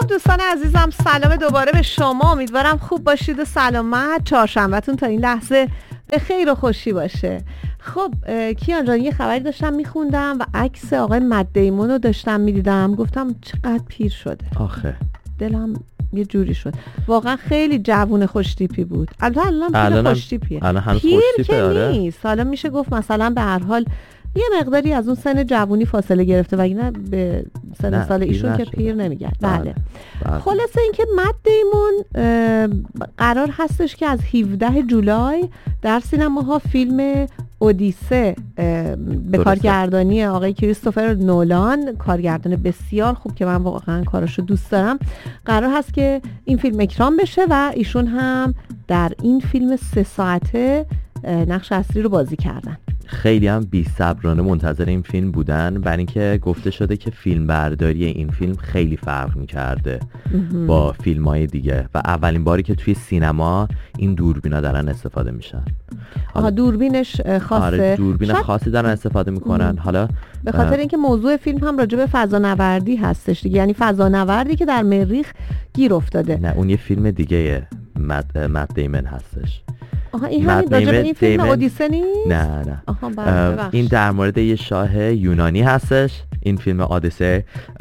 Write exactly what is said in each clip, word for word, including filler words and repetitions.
خب دوستان عزیزم، سلام دوباره به شما. امیدوارم خوب باشید و سلامت. چهارشنبهتون تا این لحظه به خیر و خوشی باشه. خب کیان جان، یه خبری داشتم میخوندم و عکس آقای مت دیمون رو داشتم میدیدم، گفتم چقدر پیر شده. آخه دلم یه جوری شد. واقعا خیلی جوون خوشتیپی بود. البته الان پیر خوشتیپیه، پیر که آره. نیست. حالا میشه گفت مثلا به هر حال یه مقداری از اون سن جوونی فاصله گرفته و اینا به سن سال ایشون که پیر نمیگن. بله, بله. خلاصه اینکه مت دیمون قرار هستش که از هفدهم جولای در سینماها فیلم اودیسه به کارگردانی آقای کریستوفر نولان، کارگردان بسیار خوب که من واقعا کاراشو دوست دارم، قرار هست که این فیلم اکرام بشه و ایشون هم در این فیلم سه ساعته نقش اصلی رو بازی کردن. خیلی هم بی‌صبرانه منتظر این فیلم بودن، برای اینکه گفته شده که فیلم برداری این فیلم خیلی فرق می‌کرده با فیلم‌های دیگه و اولین باری که توی سینما این دوربینا دارن استفاده میشن. آها دوربینش خاصه. آره دوربین شاید... خاصی دارن استفاده میکنن. ام. حالا به خاطر اه... اینکه موضوع فیلم هم راجع به فضانوردی هستش دیگه، یعنی فضانوردی که در مریخ گیر افتاده. نه اون یه فیلم دیگه مت مت دیمن هستش. آها این همین راجع به این فیلم اودیسه نیست؟ نه نه. آها بله. این در مورد یه شاه یونانی هستش این فیلم اودیسه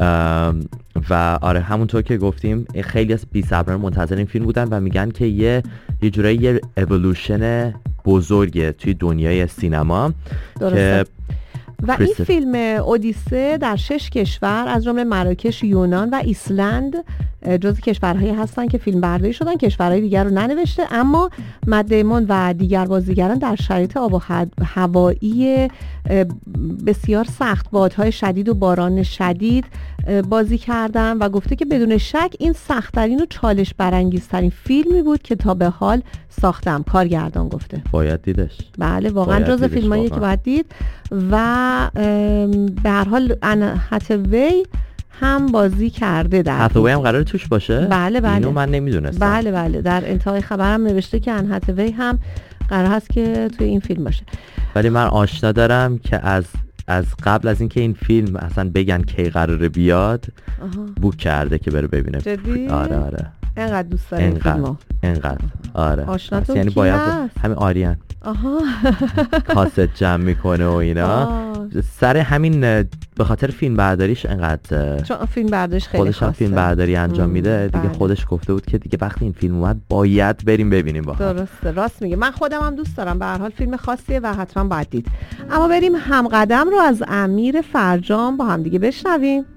و آره همونطور که گفتیم خیلی از بی‌صبرانه منتظر این فیلم بودن و میگن که یه یه جورایی یه اِوولوشن بزرگه توی دنیای سینما. درسته. که و این فیلم اودیسه در شش کشور از جمله مراکش، یونان و ایسلند جزو کشورهایی هستن که فیلم برداری شدن. کشورهای دیگر رو ننوشته، اما مت دیمون و دیگر بازیگران در شرایط آب و هوایی بسیار سخت، بادهای شدید و باران شدید بازی کردن و گفته که بدون شک این سخت‌ترین و چالش برانگیزترین فیلمی بود که تا به حال ساختم. کارگردان گفته باید دیدش. بله واقعا جزو فیلمایی که باید دید و به هر حال ان هاتوی هم بازی کرده. در هاتوی هم قراره توش باشه؟ بله بله. اینو من نمیدونستم. بله بله در انتهای خبرم نوشته که ان هاتوی هم قرار هست که توی این فیلم باشه. ولی من آشنا دارم که از از قبل از اینکه این فیلم اصلا بگن کی قراره بیاد آها. بوک کرده که بره ببینه. جدی؟ آره آره. اینقدر دوست داره این فیلمو. اینقدر. آره. آشنا تو یعنی باید همین آریان. آها. کاست جمع میکنه و اینا. آه. سر همین به خاطر فیلم برداریش اینقدر چون فیلم برداریش خیلی خودش هم فیلم برداری انجام میده دیگه. بله. خودش گفته بود که دیگه وقتی این فیلم اومد باید بریم ببینیم با هم. درسته، راست میگه. من خودم هم دوست دارم، به هر حال فیلم خاصیه و حتما باید دید. اما بریم همقدم رو از امیر فرجام با هم دیگه بشنویم.